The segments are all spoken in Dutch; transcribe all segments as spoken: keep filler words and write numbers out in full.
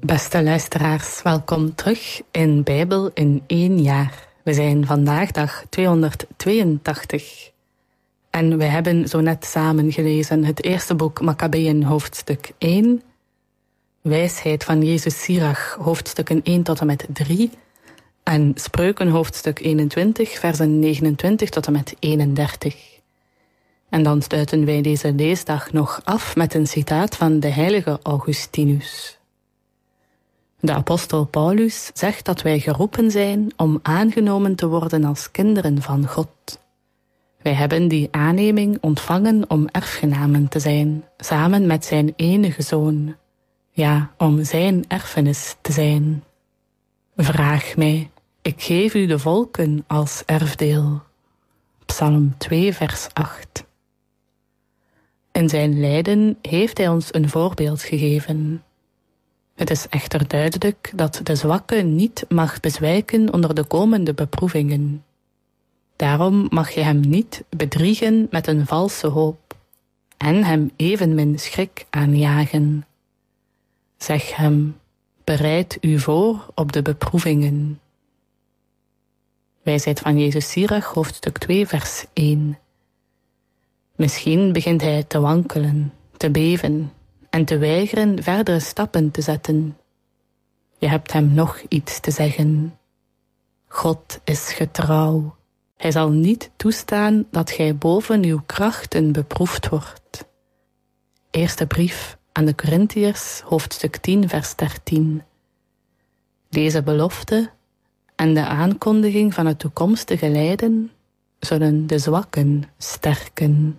Beste luisteraars, welkom terug in Bijbel in één jaar. We zijn vandaag dag tweehonderdtweeëntachtig. En we hebben zo net samen gelezen het eerste boek Makkabeeën hoofdstuk één, Wijsheid van Jezus Sirach hoofdstukken één tot en met drie en Spreuken hoofdstuk eenentwintig versen negenentwintig tot en met eenendertig. En dan sluiten wij deze leesdag nog af met een citaat van de heilige Augustinus. De apostel Paulus zegt dat wij geroepen zijn om aangenomen te worden als kinderen van God. Wij hebben die aanneming ontvangen om erfgenamen te zijn, samen met zijn enige zoon. Ja, om zijn erfenis te zijn. Vraag mij, ik geef u de volken als erfdeel. Psalm twee, vers acht. In zijn lijden heeft hij ons een voorbeeld gegeven. Het is echter duidelijk dat de zwakke niet mag bezwijken onder de komende beproevingen. Daarom mag je hem niet bedriegen met een valse hoop en hem evenmin schrik aanjagen. Zeg hem, bereid u voor op de beproevingen. Wijsheid van Jezus Sirach, hoofdstuk twee, vers één. Misschien begint hij te wankelen, te beven en te weigeren verdere stappen te zetten. Je hebt hem nog iets te zeggen. God is getrouw. Hij zal niet toestaan dat gij boven uw krachten beproefd wordt. Eerste brief aan de Korintiërs, hoofdstuk tien, vers dertien. Deze belofte en de aankondiging van het toekomstige lijden zullen de zwakken sterken.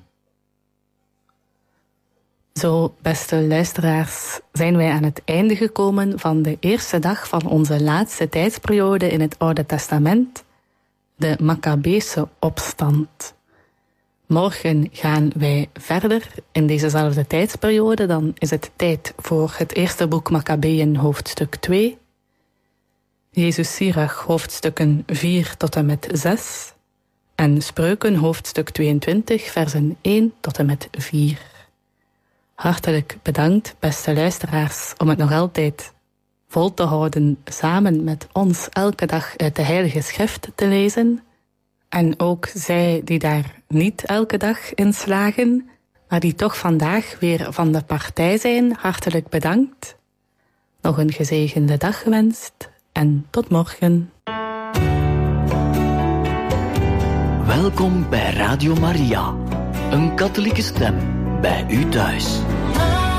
Zo, beste luisteraars, zijn wij aan het einde gekomen van de eerste dag van onze laatste tijdsperiode in het Oude Testament, de Makkabeese opstand. Morgen gaan wij verder in dezezelfde tijdsperiode. Dan is het tijd voor het eerste boek Makkabeeën hoofdstuk twee. Jezus Sirach hoofdstukken vier tot en met zes. En Spreuken hoofdstuk tweeëntwintig versen één tot en met vier. Hartelijk bedankt, beste luisteraars, om het nog altijd vol te houden samen met ons elke dag uit de Heilige Schrift te lezen. En ook zij die daar niet elke dag in slagen, maar die toch vandaag weer van de partij zijn, hartelijk bedankt. Nog een gezegende dag gewenst en tot morgen. Welkom bij Radio Maria, een katholieke stem bij u thuis.